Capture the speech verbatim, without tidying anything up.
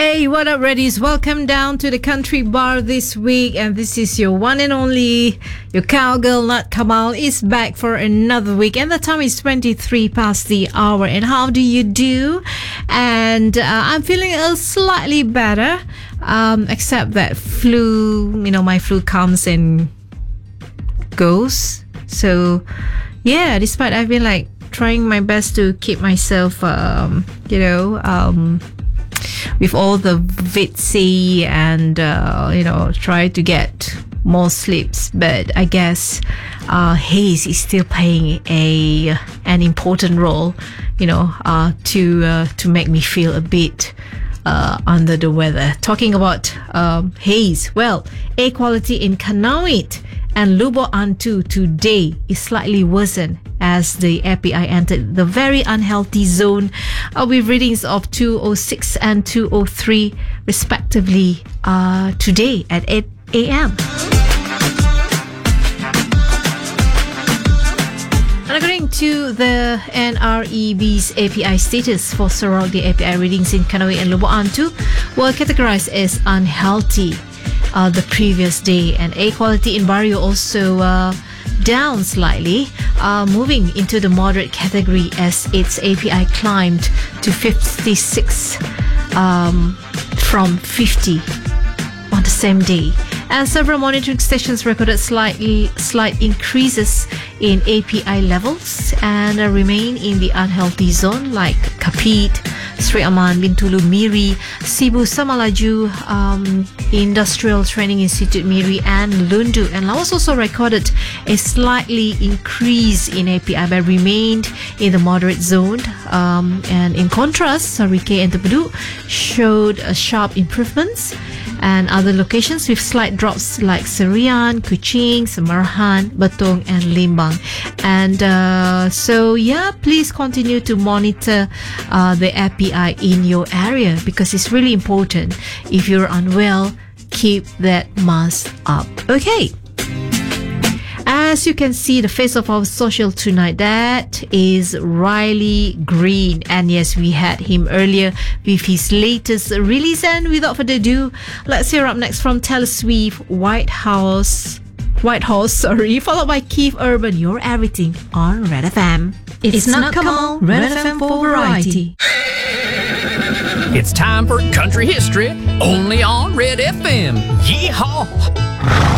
Hey, what up, Reddies? Welcome down to the Country Bar this week, and this is your one and only, your cowgirl Nat Kamal is back for another week, and the time is twenty-three past the hour. And how do you do? And uh, I'm feeling a slightly better, um, except that flu, you know, my flu comes and goes. So, yeah, despite I've been like trying my best to keep myself, um, you know, um, with all the Vitzy and, uh, you know, try to get more sleeps. But I guess uh, haze is still playing a an important role, you know, uh, to uh, to make me feel a bit uh, under the weather. Talking about um, haze, well, air quality in Kanawit and Lubuk Antu today is slightly worsened as the A P I entered the very unhealthy zone uh, with readings of two oh six and two oh three respectively uh, today at eight a.m. And according to the N R E B's A P I status for Sarawak, the A P I readings in Kanawit and Lubuk Antu were categorized as unhealthy Uh, the previous day, and air quality in Bario also uh, down slightly, uh, moving into the moderate category as its A P I climbed to fifty-six um, from fifty on the same day. And several monitoring stations recorded slightly slight increases in A P I levels and uh, remain in the unhealthy zone, like Kapit, Sri Aman, Bintulu, Miri, Sibu, Samalaju, um, Industrial Training Institute, Miri, and Lundu. And Laos also recorded a slightly increase in A P I but remained in the moderate zone. Um, and in contrast, Sarike and Tepedu showed a sharp improvements, and other locations with slight drops like Serian, Kuching, Samarahan, Betong, and Limbang. And uh, so, yeah, please continue to monitor uh, the A P I in your area, because it's really important. If you're unwell, keep that mask up. Okay. As you can see, the face of our social tonight, that is Riley Green. And yes, we had him earlier with his latest release. And without further ado, let's hear up next from Taylor Swift, White House, White Horse, sorry, followed by Keith Urban, Your Everything on Red F M. It's, it's not Kamal, Red F M for variety. It's time for country history, only on Red F M. Yeehaw!